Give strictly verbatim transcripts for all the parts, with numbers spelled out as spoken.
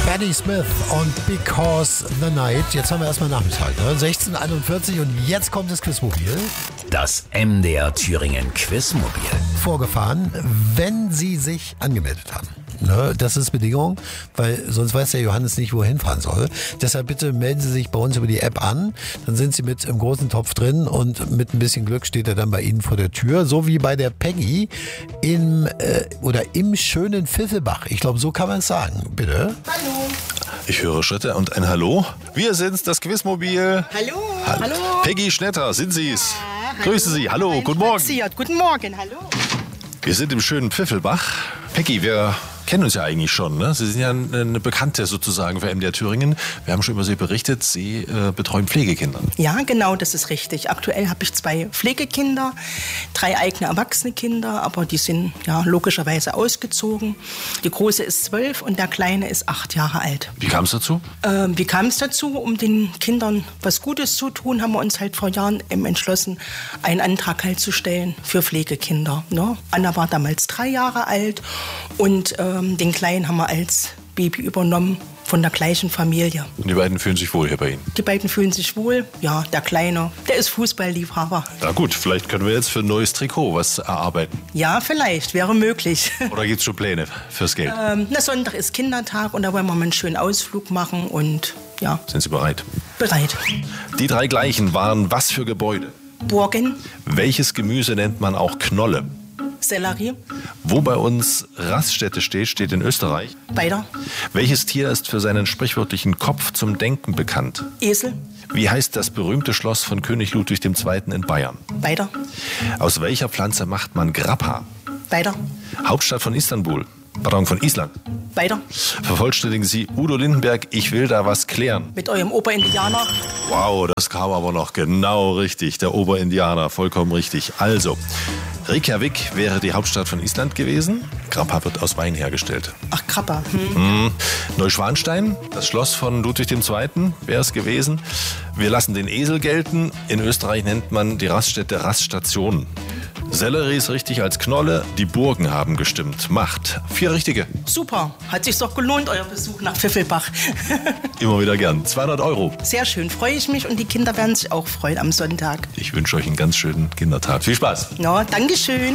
Patti Smith und Because the Night. Jetzt haben wir erstmal Nachmittag, ne? sechzehn Uhr einundvierzig und jetzt kommt das Quizmobil. Das M D R Thüringen Quizmobil. Vorgefahren, wenn Sie sich angemeldet haben. Ne, das ist Bedingung, weil sonst weiß der Johannes nicht, wo er hinfahren soll. Deshalb bitte melden Sie sich bei uns über die App an. Dann sind Sie mit im großen Topf drin und mit ein bisschen Glück steht er dann bei Ihnen vor der Tür. So wie bei der Peggy im, äh, oder im schönen Pfiffelbach. Ich glaube, so kann man es sagen. Bitte. Hallo. Ich höre Schritte und ein Hallo. Wir sind's, das Quizmobil. Hallo. Ha- Hallo. Peggy Schnetter, sind Sie's? Ja, Grüße Sie. Hallo, Mein guten Morgen. Spaziert. Guten Morgen, hallo. Wir sind im schönen Pfiffelbach. Peggy, wir kennen uns ja eigentlich schon, ne? Sie sind ja eine Bekannte sozusagen für M D R Thüringen. Wir haben schon über Sie berichtet, Sie äh, betreuen Pflegekinder. Ja, genau, das ist richtig. Aktuell habe ich zwei Pflegekinder, drei eigene erwachsene Kinder, aber die sind ja logischerweise ausgezogen. Die Große ist zwölf und der Kleine ist acht Jahre alt. Wie kam es dazu? Ähm, wie kam es dazu? Um den Kindern was Gutes zu tun, haben wir uns halt vor Jahren eben entschlossen, einen Antrag halt zu stellen für Pflegekinder. Ne? Anna war damals drei Jahre alt und ähm, den Kleinen haben wir als Baby übernommen von der gleichen Familie. Und die beiden fühlen sich wohl hier bei Ihnen. Die beiden fühlen sich wohl. Ja, der Kleine, der ist Fußballliebhaber. Na gut, vielleicht können wir jetzt für ein neues Trikot was erarbeiten. Ja, vielleicht, wäre möglich. Oder gibt es schon Pläne fürs Geld? ähm, na, Sonntag ist Kindertag und da wollen wir mal einen schönen Ausflug machen und ja, Sind Sie bereit? bereit. Die drei gleichen waren was für Gebäude? Burgen, Welches Gemüse nennt man auch Knolle? Sellerie, Wo bei uns Raststätte steht, steht in Österreich. weiter, Welches Tier ist für seinen sprichwörtlichen Kopf zum Denken bekannt? Esel, Wie heißt das berühmte Schloss von König Ludwig der Zweite. in Bayern? weiter, Aus welcher Pflanze macht man Grappa? weiter, Hauptstadt von Istanbul. Pardon, von Island. weiter. Vervollständigen Sie Udo Lindenberg, ich will da was klären. Mit eurem Opa-Indianer. Wow, das kam aber noch genau richtig. Der Oberindianer, vollkommen richtig. Also, Reykjavik wäre die Hauptstadt von Island gewesen. Grappa wird aus Wein hergestellt. Ach, Krapper. Hm. Hm. Neuschwanstein, das Schloss von Ludwig der Zweite. wäre es gewesen. Wir lassen den Esel gelten. In Österreich nennt man die Raststätte Raststation. Sellerie ist richtig als Knolle. Die Burgen haben gestimmt. Macht vier richtige. Super. Hat sich doch gelohnt, euer Besuch nach Pfiffelbach. Immer wieder gern. zweihundert Euro. Sehr schön, freue ich mich und die Kinder werden sich auch freuen am Sonntag. Ich wünsche euch einen ganz schönen Kindertag. Viel Spaß. Ja, Dankeschön.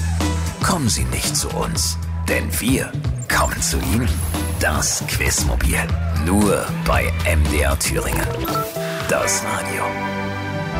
Kommen Sie nicht zu uns, denn wir kommen zu Ihnen. Das Quizmobil. Nur bei M D R Thüringen. Das Radio.